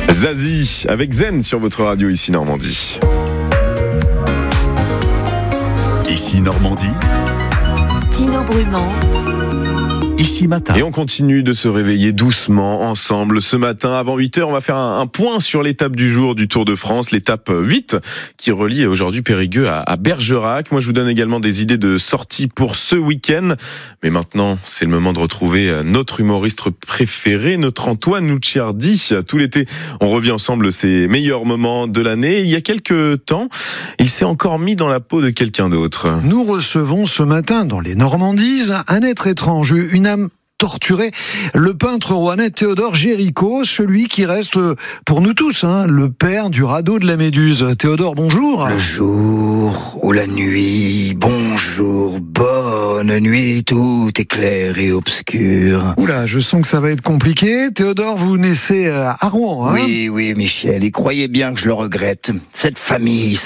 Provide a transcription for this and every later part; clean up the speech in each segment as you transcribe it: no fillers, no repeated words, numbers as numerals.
Zazie avec Zen sur votre radio ici Normandie. Ici Normandie. Tino Brumand. Ici matin. Et on continue de se réveiller doucement ensemble. Ce matin, avant 8h, on va faire un point sur l'étape du jour du Tour de France, l'étape 8, qui relie aujourd'hui Périgueux à Bergerac. Moi, je vous donne également des idées de sorties pour ce week-end. Mais maintenant, c'est le moment de retrouver notre humoriste préféré, notre Antoine Lucciardi. Tout l'été, on revient ensemble ses meilleurs moments de l'année. Il y a quelques temps, il s'est encore mis dans la peau de quelqu'un d'autre. Nous recevons ce matin dans les Normandies un être étrange, une âme torturée, le peintre rouennais Théodore Géricault, celui qui reste pour nous tous le père du radeau de la Méduse. Théodore, bonjour. Le jour ou la nuit, bonjour, bonne nuit, tout est clair et obscur. Oula, je sens que ça va être compliqué. Théodore, vous naissez à Rouen, Oui, Michel, et croyez bien que je le regrette. Cette famille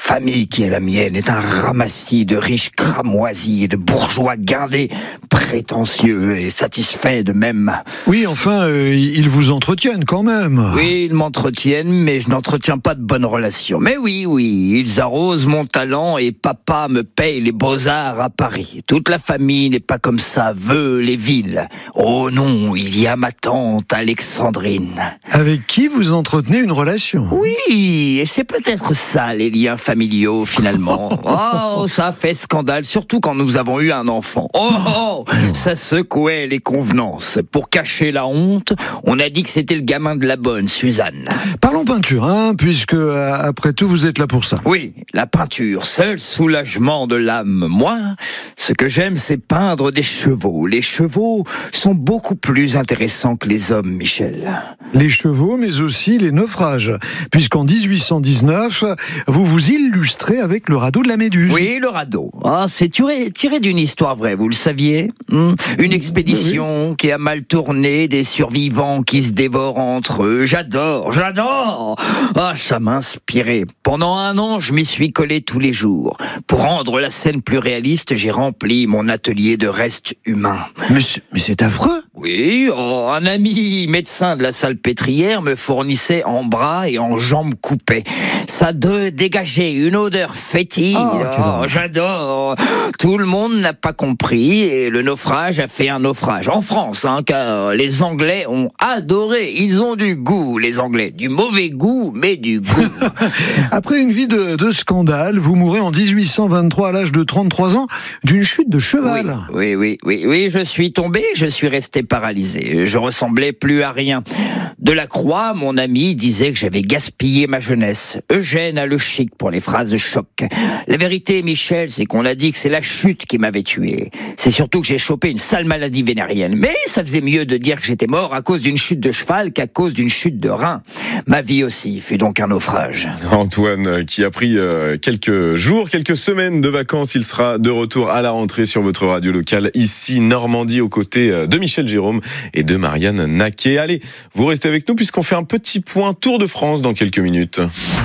qui est la mienne, est un ramassis de riches cramoisis et de bourgeois guindés, prétentieux et satisfaits de même. Oui, enfin, ils vous entretiennent quand même. Oui, ils m'entretiennent, mais je n'entretiens pas de bonnes relations. Mais oui, ils arrosent mon talent et papa me paye les beaux-arts à Paris. Toute la famille n'est pas comme ça, veut les villes. Oh non, il y a ma tante Alexandrine. Avec qui vous entretenez une relation? Oui, et c'est peut-être ça, les liens familiaux, finalement. Oh, ça fait scandale, surtout quand nous avons eu un enfant. Oh, ça secouait les convenances. Pour cacher la honte, on a dit que c'était le gamin de la bonne, Suzanne. Parlons peinture, puisque après tout, vous êtes là pour ça. Oui, la peinture, seul soulagement de l'âme. Moi, ce que j'aime, c'est peindre des chevaux. Les chevaux sont beaucoup plus intéressants que les hommes, Michel. Les chevaux, mais aussi les naufrages, puisqu'en 1819, vous vous illustrez avec le radeau de la Méduse. Oui, le radeau. C'est tiré d'une histoire vraie, vous le saviez ? Une expédition qui a mal tourné, des survivants qui se dévorent entre eux. J'adore. Ça m'a inspiré. Pendant 1 an, je m'y suis collé tous les jours. Pour rendre la scène plus réaliste, j'ai rempli mon atelier de restes humains. Mais c'est affreux. Oui, un ami médecin de la salpêtrière me fournissait en bras et en jambes coupées. Ça dégageait une odeur fétide. J'adore. Tout le monde n'a pas compris et le naufrage a fait un naufrage. En France, car les Anglais ont adoré. Ils ont du goût, les Anglais. Du mauvais goût, mais du goût. Après une vie de scandale, vous mourrez en 1823 à l'âge de 33 ans d'une chute de cheval. Oui, je suis tombé, je suis resté paralysé. Je ressemblais plus à rien. Delacroix, mon ami, disait que j'avais gaspillé ma jeunesse. Eugène a le chic pour les phrases de choc. La vérité, Michel, c'est qu'on a dit que c'est la chute qui m'avait tué. C'est surtout que j'ai chopé une sale maladie vénérienne. Mais ça faisait mieux de dire que j'étais mort à cause d'une chute de cheval qu'à cause d'une chute de rein. Ma vie aussi fut donc un naufrage. Antoine, qui a pris quelques jours, quelques semaines de vacances, il sera de retour à la rentrée sur votre radio locale, ici Normandie, aux côtés de Michel Jérôme et de Marianne Naquet. Allez, vous restez avec nous puisqu'on fait un petit point Tour de France dans quelques minutes.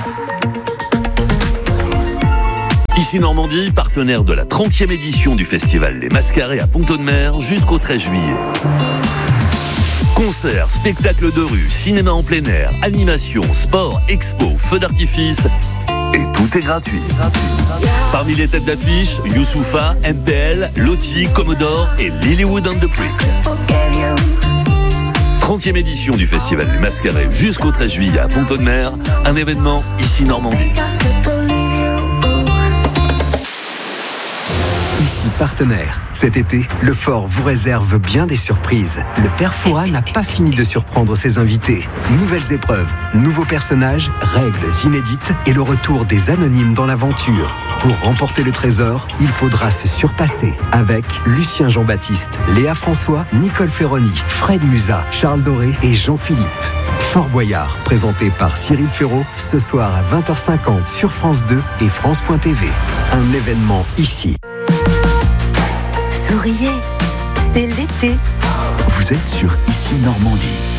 Ici Normandie, partenaire de la 30e édition du festival Les Mascarets à Pont-de-Mer jusqu'au 13 juillet. Concerts, spectacles de rue, cinéma en plein air, animation, sport, expo, feux d'artifice. Et tout est gratuit. Parmi les têtes d'affiche, Youssoupha, MPL, Lottie, Commodore et Lilywood and the Prick. 30e édition du festival Les Mascarets jusqu'au 13 juillet à Pont-de-Mer. Un événement ici Normandie. Ici partenaire. Cet été, le Fort vous réserve bien des surprises. Le Père Fouras n'a pas fini de surprendre ses invités. Nouvelles épreuves, nouveaux personnages, règles inédites et le retour des anonymes dans l'aventure. Pour remporter le trésor, il faudra se surpasser avec Lucien Jean-Baptiste, Léa François, Nicole Ferroni, Fred Musa, Charles Doré et Jean-Philippe. Fort Boyard, présenté par Cyril Ferraud, ce soir à 20h50 sur France 2 et France.tv. Un événement ici. Souriez, c'est l'été. Vous êtes sur Ici Normandie.